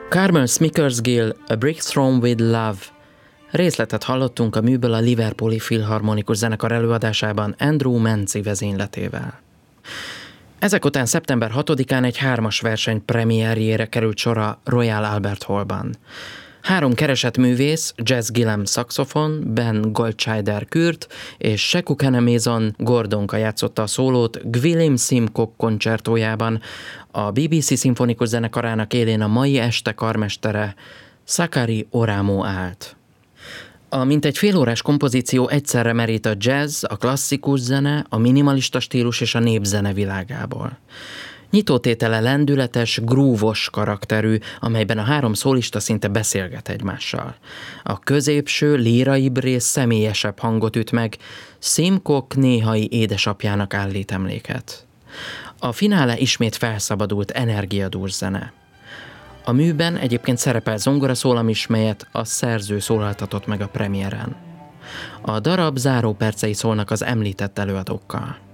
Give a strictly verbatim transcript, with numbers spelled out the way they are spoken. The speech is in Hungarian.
Carmel Smickersgill, A Brick Thrown with Love. Részletet hallottunk a műből a Liverpooli Filharmonikus Zenekar előadásában Andrew Manci vezényletével. Ezek után szeptember hatodikán egy hármas verseny premierjére került sor a Royal Albert Hallban. Három keresett művész, Jazz Gillem szaxofon, Ben Goldschneider kürt és Sheku Kennemezon Gordonka játszotta a szólót Gwilym Simcoe koncertójában. A bé bé cé szimfonikus zenekarának élén a mai este karmestere Sakari Oramo állt. A mintegy félórás kompozíció egyszerre merít a jazz, a klasszikus zene, a minimalista stílus és a népzene világából. Nyitótétele lendületes, grúvos karakterű, amelyben a három szólista szinte beszélget egymással. A középső, líraibb rész személyesebb hangot üt meg, Simcoe néhai édesapjának állít emléket. A finále ismét felszabadult, energiadús zene. A műben egyébként szerepel zongoraszólam is, melyet a szerző szólaltatott meg a premiéren. A darab záró percei szólnak az említett előadókkal.